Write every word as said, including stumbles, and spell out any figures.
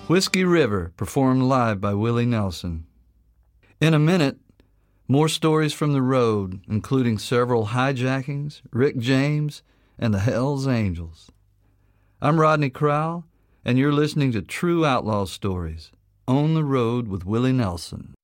Whiskey River, performed live by Willie Nelson. In a minute, more stories from the road, including several hijackings, Rick James, and the Hells Angels. I'm Rodney Crowell, and you're listening to True Outlaw Stories, On the Road with Willie Nelson.